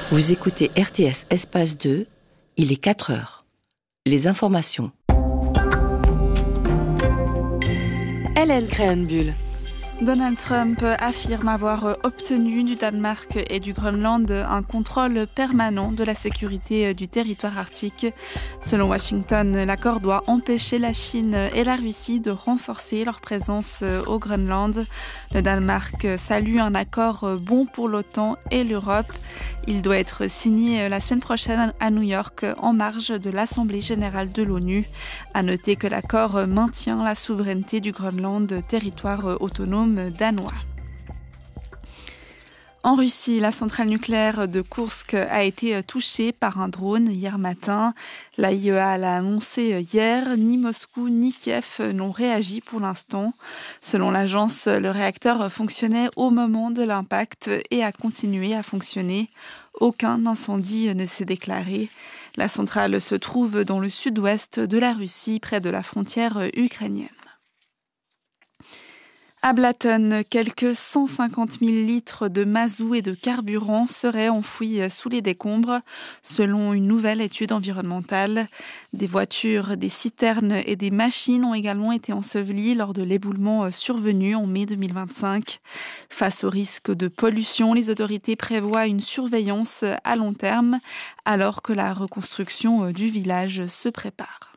Vous écoutez RTS Espace 2, il est 4 heures. Les informations. Hélène Créhenbuhl. Donald Trump affirme avoir obtenu du Danemark et du Groenland un contrôle permanent de la sécurité du territoire arctique. Selon Washington, l'accord doit empêcher la Chine et la Russie de renforcer leur présence au Groenland. Le Danemark salue un accord bon pour l'OTAN et l'Europe. Il doit être signé la semaine prochaine à New York en marge de l'Assemblée générale de l'ONU. À noter que l'accord maintient la souveraineté du Groenland, territoire autonome danois. En Russie, la centrale nucléaire de Koursk a été touchée par un drone hier matin. L'AIEA l'a annoncé hier. Ni Moscou ni Kiev n'ont réagi pour l'instant. Selon l'agence, le réacteur fonctionnait au moment de l'impact et a continué à fonctionner. Aucun incendie ne s'est déclaré. La centrale se trouve dans le sud-ouest de la Russie, près de la frontière ukrainienne. À Blatten, quelques 150 000 litres de mazout et de carburant seraient enfouis sous les décombres, selon une nouvelle étude environnementale. Des voitures, des citernes et des machines ont également été ensevelies lors de l'éboulement survenu en mai 2025. Face au risque de pollution, les autorités prévoient une surveillance à long terme, alors que la reconstruction du village se prépare.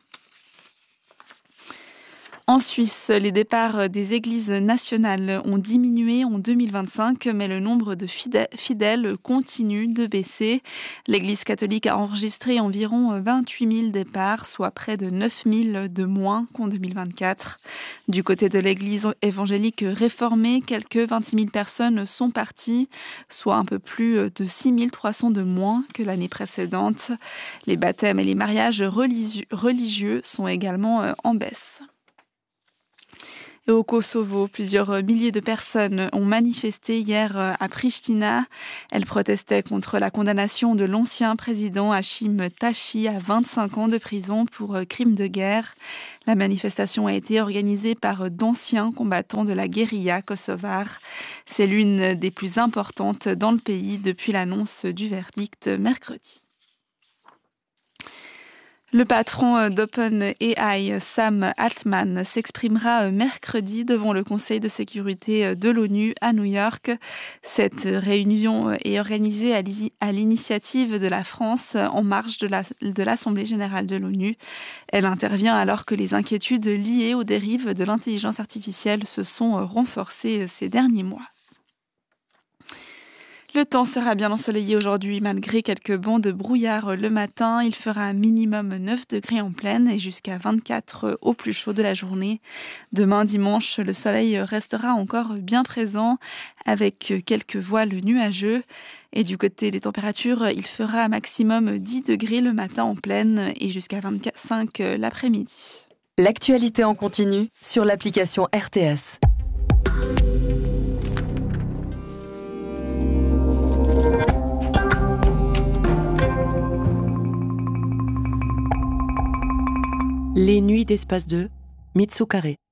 En Suisse, les départs des églises nationales ont diminué en 2025, mais le nombre de fidèles continue de baisser. L'Église catholique a enregistré environ 28 000 départs, soit près de 9 000 de moins qu'en 2024. Du côté de l'Église évangélique réformée, quelques 26 000 personnes sont parties, soit un peu plus de 6 300 de moins que l'année précédente. Les baptêmes et les mariages religieux sont également en baisse. Et au Kosovo, plusieurs milliers de personnes ont manifesté hier à Pristina. Elles protestaient contre la condamnation de l'ancien président Hashim Thaçi à 25 ans de prison pour crimes de guerre. La manifestation a été organisée par d'anciens combattants de la guérilla kosovare. C'est l'une des plus importantes dans le pays depuis l'annonce du verdict mercredi. Le patron d'OpenAI, Sam Altman, s'exprimera mercredi devant le Conseil de sécurité de l'ONU à New York. Cette réunion est organisée à l'initiative de la France en marge de l'Assemblée générale de l'ONU. Elle intervient alors que les inquiétudes liées aux dérives de l'intelligence artificielle se sont renforcées ces derniers mois. Le temps sera bien ensoleillé aujourd'hui malgré quelques bancs de brouillard le matin. Il fera un minimum 9 degrés en pleine et jusqu'à 24 au plus chaud de la journée. Demain dimanche, le soleil restera encore bien présent avec quelques voiles nuageux. Et du côté des températures, il fera un maximum 10 degrés le matin en pleine et jusqu'à 25 l'après-midi. L'actualité en continu sur l'application RTS. Les nuits d'Espace 2, Mitsu Carré.